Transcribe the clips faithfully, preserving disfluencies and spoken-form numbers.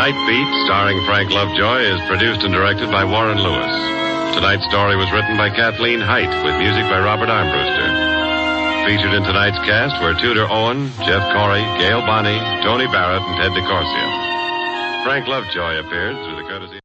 Night Beat, starring Frank Lovejoy, is produced and directed by Warren Lewis. Tonight's story was written by Kathleen Height, with music by Robert Armbruster. Featured in tonight's cast were Tudor Owen, Jeff Corey, Gail Bonney, Tony Barrett, and Ted DeCorsia. Frank Lovejoy appeared through the courtesy...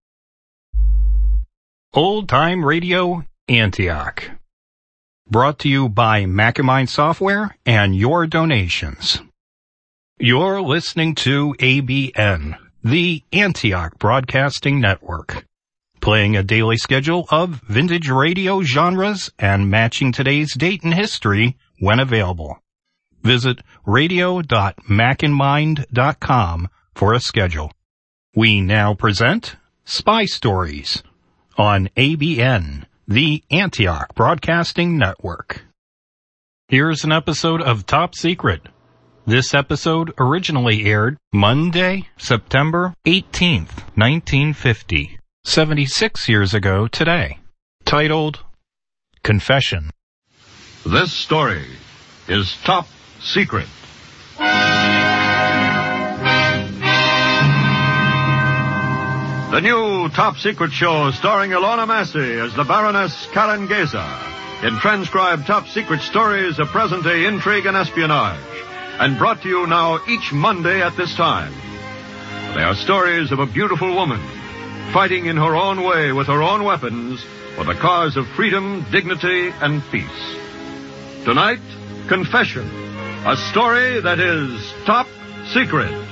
Old Time Radio, Antioch. Brought to you by Macamind Software and your donations. You're listening to A B N, the Antioch Broadcasting Network, playing a daily schedule of vintage radio genres and matching today's date in history when available. Visit radio dot macandmind dot com for a schedule. We now present Spy Stories on A B N, the Antioch Broadcasting Network. Here's an episode of Top Secret. This episode originally aired Monday, September eighteenth, nineteen fifty, seventy-six years ago today, titled Confession. This story is Top Secret. The new Top Secret show starring Ilona Massey as the Baroness Karen Geza in transcribed Top Secret stories of present-day intrigue and espionage, and brought to you now each Monday at this time. They are stories of a beautiful woman fighting in her own way with her own weapons for the cause of freedom, dignity, and peace. Tonight, Confession, a story that is top secret.